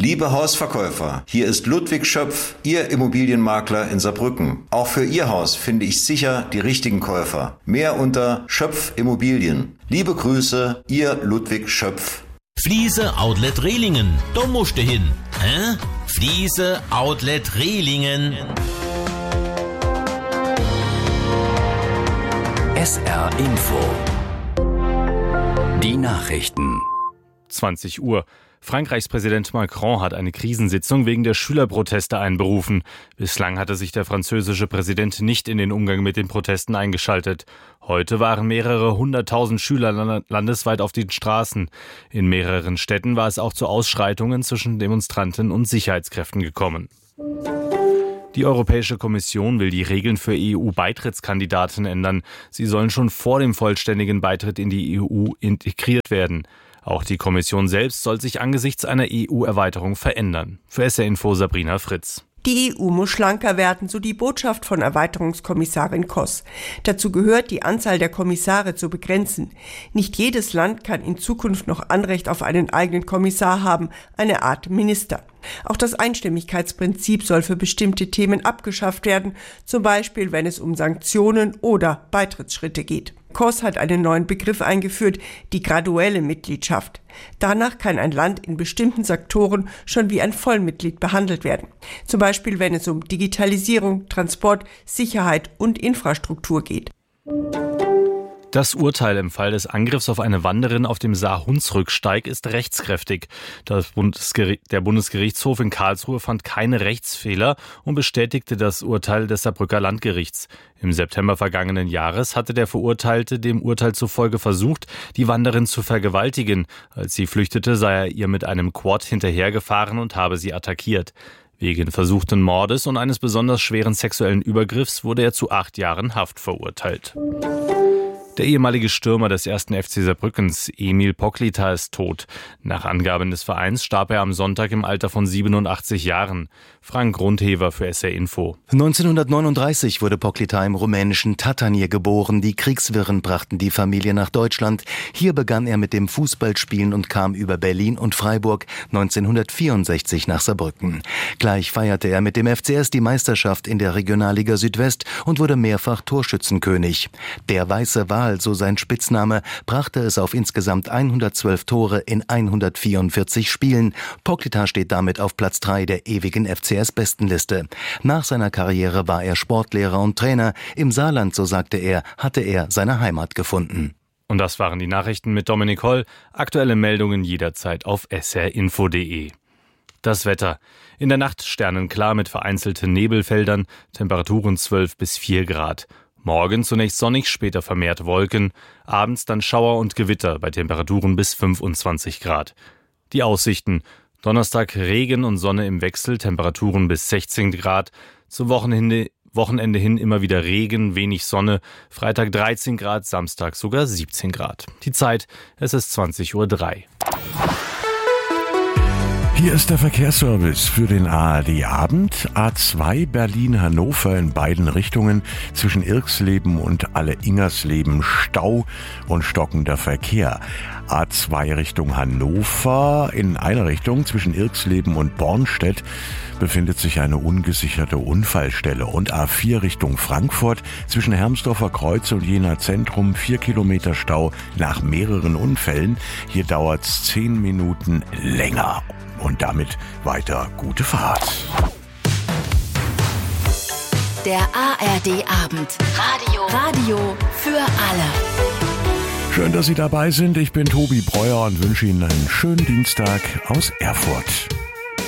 Liebe Hausverkäufer, hier ist Ludwig Schöpf, Ihr Immobilienmakler in Saarbrücken. Auch für Ihr Haus finde ich sicher die richtigen Käufer. Mehr unter Schöpf Immobilien. Liebe Grüße, Ihr Ludwig Schöpf. Fliese Outlet Rehlingen, da musst du hin. Hä? Fliese Outlet Rehlingen. SR Info. Die Nachrichten. 20 Uhr. Frankreichs Präsident Macron hat eine Krisensitzung wegen der Schülerproteste einberufen. Bislang hatte sich der französische Präsident nicht in den Umgang mit den Protesten eingeschaltet. Heute waren mehrere 100.000 Schüler landesweit auf den Straßen. In mehreren Städten war es auch zu Ausschreitungen zwischen Demonstranten und Sicherheitskräften gekommen. Die Europäische Kommission will die Regeln für EU-Beitrittskandidaten ändern. Sie sollen schon vor dem vollständigen Beitritt in die EU integriert werden. Auch die Kommission selbst soll sich angesichts einer EU-Erweiterung verändern. Für SR Info Sabrina Fritz. Die EU muss schlanker werden, so die Botschaft von Erweiterungskommissarin Koss. Dazu gehört, die Anzahl der Kommissare zu begrenzen. Nicht jedes Land kann in Zukunft noch Anrecht auf einen eigenen Kommissar haben, eine Art Minister. Auch das Einstimmigkeitsprinzip soll für bestimmte Themen abgeschafft werden, zum Beispiel wenn es um Sanktionen oder Beitrittsschritte geht. Koss hat einen neuen Begriff eingeführt, die graduelle Mitgliedschaft. Danach kann ein Land in bestimmten Sektoren schon wie ein Vollmitglied behandelt werden. Zum Beispiel, wenn es um Digitalisierung, Transport, Sicherheit und Infrastruktur geht. Das Urteil im Fall des Angriffs auf eine Wanderin auf dem Saar-Hunsrück-Steig ist rechtskräftig. Der Bundesgerichtshof in Karlsruhe fand keine Rechtsfehler und bestätigte das Urteil des Saarbrücker Landgerichts. Im September vergangenen Jahres hatte der Verurteilte dem Urteil zufolge versucht, die Wanderin zu vergewaltigen. Als sie flüchtete, sei er ihr mit einem Quad hinterhergefahren und habe sie attackiert. Wegen versuchten Mordes und eines besonders schweren sexuellen Übergriffs wurde er zu 8 Jahren Haft verurteilt. Der ehemalige Stürmer des 1. FC Saarbrückens, Emil Poklita, ist tot. Nach Angaben des Vereins starb er am Sonntag im Alter von 87 Jahren. Frank Rundhever für SR Info. 1939 wurde Poklita im rumänischen Tatanije geboren. Die Kriegswirren brachten die Familie nach Deutschland. Hier begann er mit dem Fußballspielen und kam über Berlin und Freiburg 1964 nach Saarbrücken. Gleich feierte er mit dem FCS die Meisterschaft in der Regionalliga Südwest und wurde mehrfach Torschützenkönig. Der weiße Wal, so sein Spitzname, brachte es auf insgesamt 112 Tore in 144 Spielen. Poklita steht damit auf Platz 3 der ewigen FCS-Bestenliste. Nach seiner Karriere war er Sportlehrer und Trainer. Im Saarland, so sagte er, hatte er seine Heimat gefunden. Und das waren die Nachrichten mit Dominik Holl. Aktuelle Meldungen jederzeit auf srinfo.de. Das Wetter. In der Nacht sternenklar mit vereinzelten Nebelfeldern, Temperaturen 12 bis 4 Grad. Morgen zunächst sonnig, später vermehrt Wolken, abends dann Schauer und Gewitter bei Temperaturen bis 25 Grad. Die Aussichten: Donnerstag Regen und Sonne im Wechsel, Temperaturen bis 16 Grad, zum Wochenende hin immer wieder Regen, wenig Sonne, Freitag 13 Grad, Samstag sogar 17 Grad. Die Zeit, es ist 20:03 Uhr. Hier ist der Verkehrsservice für den ARD-Abend. A2 Berlin-Hannover in beiden Richtungen. Zwischen Irxleben und Alle-Ingersleben Stau und stockender Verkehr. A2 Richtung Hannover in einer Richtung. Zwischen Irxleben und Bornstedt befindet sich eine ungesicherte Unfallstelle. Und A4 Richtung Frankfurt zwischen Hermsdorfer Kreuz und Jena Zentrum 4 Kilometer Stau nach mehreren Unfällen. Hier dauert's 10 Minuten länger. Und damit weiter gute Fahrt. Der ARD-Abend. Radio für alle. Schön, dass Sie dabei sind. Ich bin Tobi Breuer und wünsche Ihnen einen schönen Dienstag aus Erfurt.